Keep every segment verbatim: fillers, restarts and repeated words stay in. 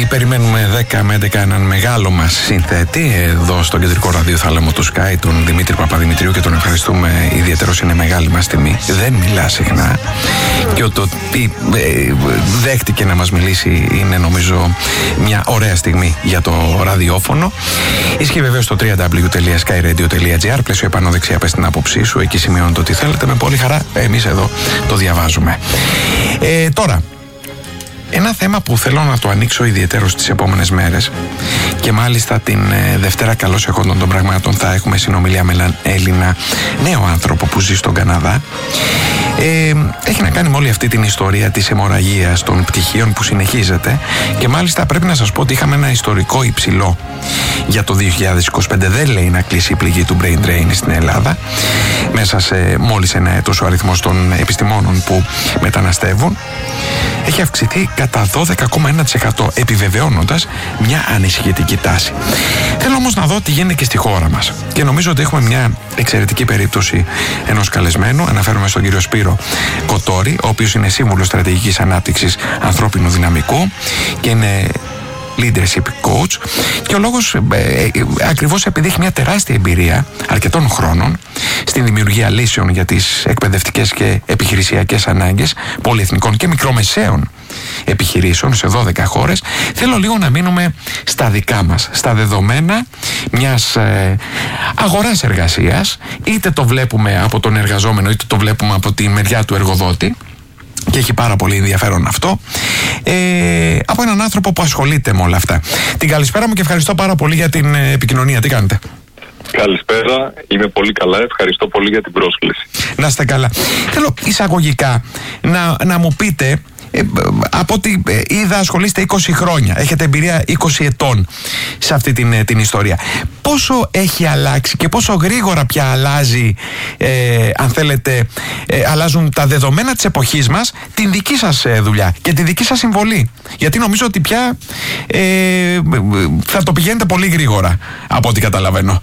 περιμένουμε δέκα με έντεκα έναν μεγάλο μας συνθέτη εδώ στο κεντρικό ραδιοθάλαμο του Sky, τον Δημήτρη Παπαδημητρίου, και τον ευχαριστούμε ιδιαίτερος. Είναι μεγάλη μας τιμή. Δεν μιλά συχνά και το ότι ε, δέχτηκε να μας μιλήσει είναι, νομίζω, μια ωραία στιγμή για το ραδιόφωνο. Ισχύει βεβαίως στο double-u double-u double-u τελεία sky radio τελεία gr, πλαίσιο επάνω δεξιά, πες την άποψή σου, εκεί σημειώνετε ό,τι θέλετε, με πολύ χαρά εμείς εδώ το διαβάζουμε. Ε, τώρα, ένα θέμα που θέλω να το ανοίξω ιδιαίτερο στις επόμενες μέρες, και μάλιστα την ε, Δευτέρα, καλώς εχόντων των πραγμάτων, θα έχουμε συνομιλία με έναν Έλληνα νέο άνθρωπο που ζει στον Καναδά. Ε, έχει να κάνει με όλη αυτή την ιστορία της αιμορραγίας των πτυχίων που συνεχίζεται, και μάλιστα πρέπει να σας πω ότι είχαμε ένα ιστορικό υψηλό για το δύο χιλιάδες είκοσι πέντε. Δεν λέει να κλείσει η πληγή του brain drain στην Ελλάδα. Μέσα σε μόλις ένα έτος ο αριθμός των επιστημόνων που μεταναστεύουν έχει αυξηθεί κατά δώδεκα κόμμα ένα τοις εκατό, επιβεβαιώνοντας μια ανησυχητική τάση. Θέλω όμως να δω τι γίνεται και στη χώρα μας, και νομίζω ότι έχουμε μια εξαιρετική περίπτωση ενός καλεσμένου. Αναφέρομαι στον κύριο Σπύρο Κοτόρη, ο οποίος είναι σύμβουλος στρατηγικής ανάπτυξης ανθρώπινου δυναμικού και είναι leadership coach, και ο λόγος ε, ε, ακριβώς επειδή έχει μια τεράστια εμπειρία αρκετών χρόνων στην δημιουργία λύσεων για τις εκπαιδευτικές και επιχειρησιακές ανάγκες πολυεθνικών και μικρομεσαίων επιχειρήσεων σε δώδεκα χώρες. Θέλω λίγο να μείνουμε στα δικά μας, στα δεδομένα μιας ε, αγοράς εργασίας, είτε το βλέπουμε από τον εργαζόμενο είτε το βλέπουμε από τη μεριά του εργοδότη, και έχει πάρα πολύ ενδιαφέρον αυτό, ε, από έναν άνθρωπο που ασχολείται με όλα αυτά. Την καλησπέρα μου και ευχαριστώ πάρα πολύ για την επικοινωνία. Τι κάνετε? Καλησπέρα, είμαι πολύ καλά, ευχαριστώ πολύ για την πρόσκληση. Να είστε καλά. Θέλω εισαγωγικά να, να μου πείτε, ε, από ό,τι είδα ασχολείστε είκοσι χρόνια, έχετε εμπειρία είκοσι ετών σε αυτή την, την ιστορία. Πόσο έχει αλλάξει και πόσο γρήγορα πια αλλάζει, ε, αν θέλετε, ε, αλλάζουν τα δεδομένα της εποχής μας, την δική σας ε, δουλειά και τη δική σας συμβολή? Γιατί νομίζω ότι πια ε, θα το πηγαίνετε πολύ γρήγορα, από ό,τι καταλαβαίνω.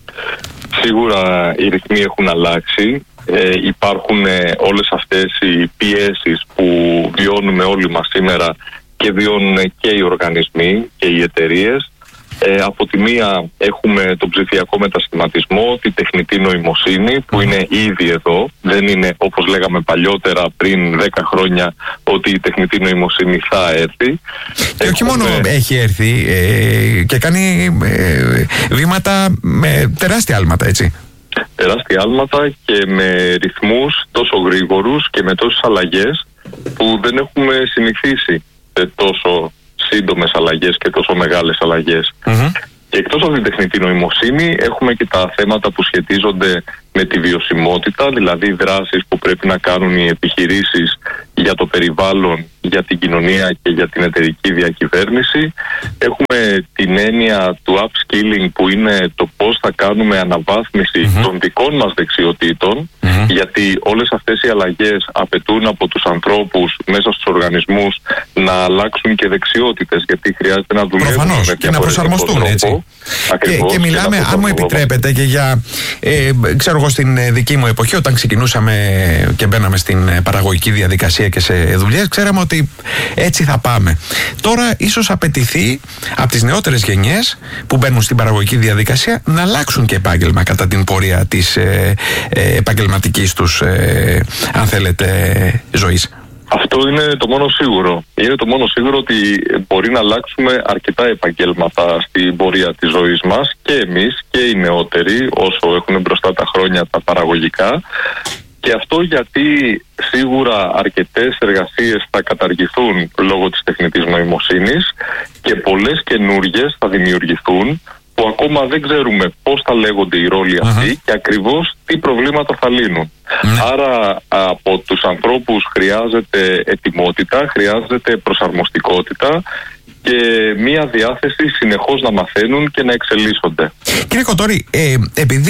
Σίγουρα οι ρυθμοί έχουν αλλάξει. Ε, υπάρχουν ε, όλες αυτές οι πιέσεις που βιώνουμε όλοι μας σήμερα και βιώνουν και οι οργανισμοί και οι εταιρείες. Ε, από τη μία έχουμε τον ψηφιακό μετασχηματισμό, τη τεχνητή νοημοσύνη που είναι ήδη εδώ. Δεν είναι όπως λέγαμε παλιότερα πριν δέκα χρόνια ότι η τεχνητή νοημοσύνη θα έρθει. Και όχι μόνο έχει έρθει ε, και κάνει ε, βήματα με τεράστια άλματα, έτσι. Τεράστια άλματα και με ρυθμούς τόσο γρήγορους και με τόσες αλλαγές που δεν έχουμε συνηθίσει σε τόσο σύντομες αλλαγές και τόσο μεγάλες αλλαγές. Mm-hmm. Και εκτός από την τεχνητή νοημοσύνη έχουμε και τα θέματα που σχετίζονται με τη βιωσιμότητα, δηλαδή δράσεις που πρέπει να κάνουν οι επιχειρήσεις για το περιβάλλον, για την κοινωνία και για την εταιρική διακυβέρνηση. Έχουμε την έννοια του upskilling που είναι το πώς θα κάνουμε αναβάθμιση mm-hmm. των δικών μας δεξιοτήτων, mm-hmm. γιατί όλες αυτές οι αλλαγές απαιτούν από τους ανθρώπους μέσα στους οργανισμούς να αλλάξουν και δεξιότητες, γιατί χρειάζεται να δουλεύουν προφανώς, με και να προσαρμοστούν τρόπο. Έτσι. Ακριβώς, και, και μιλάμε, και αν μου επιτρέπετε, και για ε, ξέρω εγώ στην δική μου εποχή, όταν ξεκινούσαμε και μπαίναμε στην παραγωγική διαδικασία και σε δουλειές, ξέραμε ότι έτσι θα πάμε. Τώρα ίσως απαιτηθεί από τις νεότερες γενιές που μπαίνουν στην παραγωγική διαδικασία να αλλάξουν και επάγγελμα κατά την πορεία της ε, ε, επαγγελματικής τους, ε, αν θέλετε, ζωής. Αυτό είναι το μόνο σίγουρο. Είναι το μόνο σίγουρο ότι μπορεί να αλλάξουμε αρκετά επαγγέλματα στην πορεία της ζωής μας, και εμείς και οι νεότεροι, όσο έχουν μπροστά τα χρόνια τα παραγωγικά. Και αυτό γιατί σίγουρα αρκετές εργασίες θα καταργηθούν λόγω της τεχνητής νοημοσύνης και πολλές καινούργιες θα δημιουργηθούν, που ακόμα δεν ξέρουμε πώς θα λέγονται οι ρόλοι αυτοί uh-huh. και ακριβώς τι προβλήματα θα λύνουν. Uh-huh. Άρα από τους ανθρώπους χρειάζεται ετοιμότητα, χρειάζεται προσαρμοστικότητα και μία διάθεση συνεχώς να μαθαίνουν και να εξελίσσονται. Κύριε Κοτόρη, ε, επειδή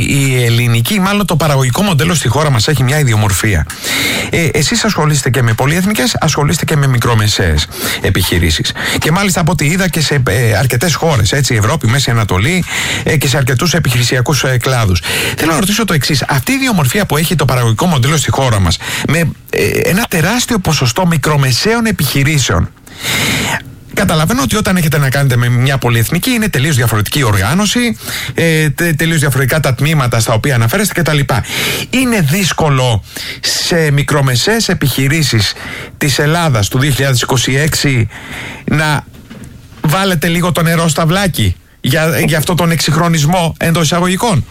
η ελληνική, μάλλον το παραγωγικό μοντέλο στη χώρα μας έχει μια ιδιομορφία, ε, εσείς ασχολείστε και με πολυεθνικές, ασχολείστε και με μικρομεσαίες επιχειρήσεις. Και μάλιστα από ό,τι είδα και σε ε, αρκετές χώρες, έτσι, Ευρώπη, Μέση Ανατολή ε, και σε αρκετούς επιχειρησιακούς ε, κλάδους. Θέλω να ρωτήσω το εξής. Αυτή η ιδιομορφία που έχει το παραγωγικό μοντέλο στη χώρα μας, με ε, ένα τεράστιο ποσοστό μικρομεσαίων επιχειρήσεων, καταλαβαίνω ότι όταν έχετε να κάνετε με μια πολυεθνική είναι τελείως διαφορετική οργάνωση, ε, τε, τελείως διαφορετικά τα τμήματα στα οποία αναφέρεστε κτλ. Είναι δύσκολο σε μικρομεσαίες επιχειρήσεις της Ελλάδας του δύο χιλιάδες είκοσι έξι να βάλετε λίγο το νερό στα βλάκι για, για αυτόν τον εξυγχρονισμό εντός εισαγωγικών?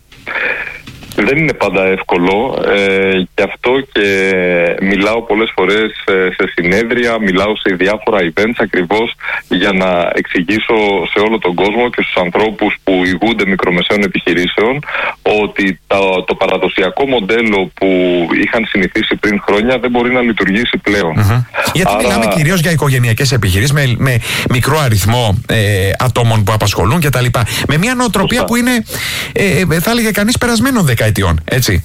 Δεν είναι πάντα εύκολο, ε, γι' αυτό και μιλάω πολλές φορές ε, σε συνέδρια, μιλάω σε διάφορα events ακριβώς για να εξηγήσω σε όλο τον κόσμο και στους ανθρώπους που ηγούνται μικρομεσαίων επιχειρήσεων ότι το, το παραδοσιακό μοντέλο που είχαν συνηθίσει πριν χρόνια δεν μπορεί να λειτουργήσει πλέον. Mm-hmm. Γιατί Άρα... μιλάμε κυρίως για οικογενειακές επιχειρήσεις με, με μικρό αριθμό ε, ατόμων που απασχολούν κτλ. Με μια νοοτροπία που είναι, ε, θα έλεγε κανείς, περασμένο δεκαετιών, έτσι.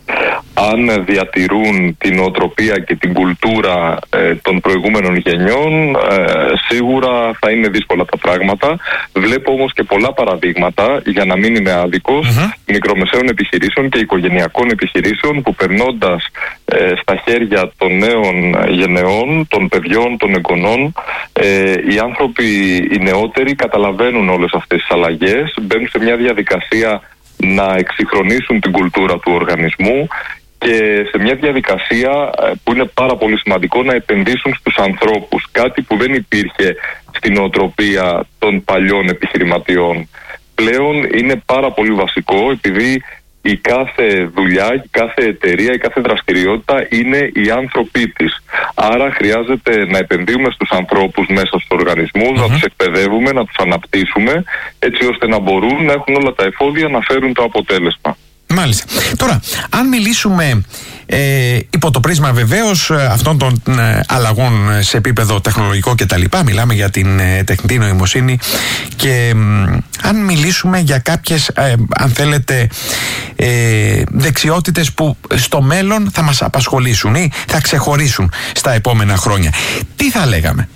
Αν διατηρούν την νοοτροπία και την κουλτούρα ε, των προηγούμενων γενιών, ε, σίγουρα θα είναι δύσκολα τα πράγματα. Βλέπω όμως και πολλά παραδείγματα, για να μην είμαι άδικος, mm-hmm. μικρομεσαίων επιχειρήσεων και οικογενειακών επιχειρήσεων που περνώντας ε, στα χέρια των νέων γενεών, των παιδιών, των εγγονών, ε, οι άνθρωποι, οι νεότεροι καταλαβαίνουν όλες αυτές τις αλλαγές, μπαίνουν σε μια διαδικασία να εξυγχρονίσουν την κουλτούρα του οργανισμού και σε μια διαδικασία που είναι πάρα πολύ σημαντικό να επενδύσουν στους ανθρώπους, κάτι που δεν υπήρχε στην νοοτροπία των παλιών επιχειρηματιών. Πλέον είναι πάρα πολύ βασικό, επειδή η κάθε δουλειά, η κάθε εταιρεία, η κάθε δραστηριότητα είναι οι άνθρωποι της. Άρα χρειάζεται να επενδύουμε στους ανθρώπους μέσα στους οργανισμούς, mm-hmm. να τους εκπαιδεύουμε, να τους αναπτύσσουμε, έτσι ώστε να μπορούν να έχουν όλα τα εφόδια να φέρουν το αποτέλεσμα. Μάλιστα. Τώρα, αν μιλήσουμε ε, υπό το πρίσμα βεβαίως αυτών των ε, αλλαγών σε επίπεδο τεχνολογικό και τα λοιπά, μιλάμε για την ε, τεχνητή νοημοσύνη και ε, αν μιλήσουμε για κάποιες, ε, αν θέλετε, ε, δεξιότητες που στο μέλλον θα μας απασχολήσουν ή θα ξεχωρίσουν στα επόμενα χρόνια, τι θα λέγαμε?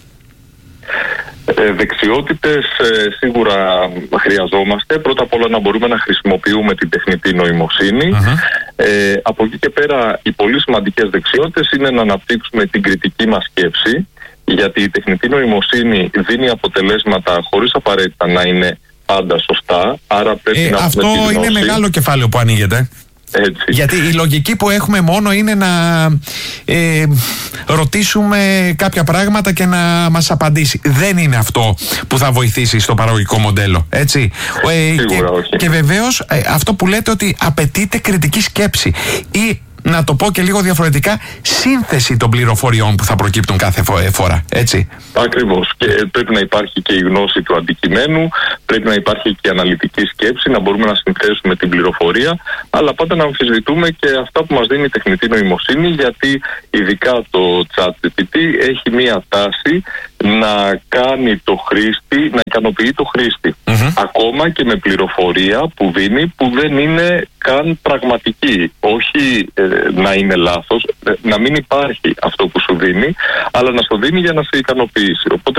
Ε, δεξιότητες ε, σίγουρα χρειαζόμαστε. Πρώτα απ' όλα να μπορούμε να χρησιμοποιούμε την τεχνητή νοημοσύνη. Uh-huh. Ε, από εκεί και πέρα οι πολύ σημαντικές δεξιότητες είναι να αναπτύξουμε την κριτική μας σκέψη, γιατί η τεχνητή νοημοσύνη δίνει αποτελέσματα χωρίς απαραίτητα να είναι πάντα σωστά. Άρα πρέπει ε, να αυτό είναι μεγάλο κεφάλαιο που ανοίγεται. Έτσι. Γιατί η λογική που έχουμε μόνο είναι να ε, ρωτήσουμε κάποια πράγματα και να μας απαντήσει. Δεν είναι αυτό που θα βοηθήσει στο παραγωγικό μοντέλο, έτσι. Ε, Σίγουρα και, όχι. Και βεβαίως ε, αυτό που λέτε ότι απαιτείται κριτική σκέψη ή, να το πω και λίγο διαφορετικά, σύνθεση των πληροφοριών που θα προκύπτουν κάθε φορά, έτσι. Ακριβώς. Και πρέπει να υπάρχει και η γνώση του αντικειμένου, πρέπει να υπάρχει και η αναλυτική σκέψη, να μπορούμε να συνθέσουμε την πληροφορία, αλλά πάντα να αμφισβητούμε και αυτά που μας δίνει η τεχνητή νοημοσύνη, γιατί ειδικά το ChatGPT έχει μία τάση να κάνει το χρήστη, να ικανοποιεί το χρήστη. Mm-hmm. Ακόμα και με πληροφορία που δίνει που δεν είναι καν πραγματική. Όχι ε, να είναι λάθος, ε, να μην υπάρχει αυτό που σου δίνει, αλλά να σου δίνει για να σε ικανοποιήσει. Οπότε